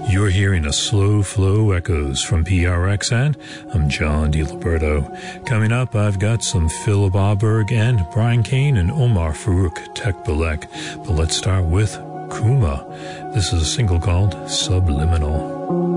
You're hearing a Slow Flow Echoes from PRXN. I'm John DiLiberto. Coming up, I've got some Philip Auberg and Brian Kane and Omar Farouk Tekbilek. But let's start with Kuma. This is a single called Subliminal.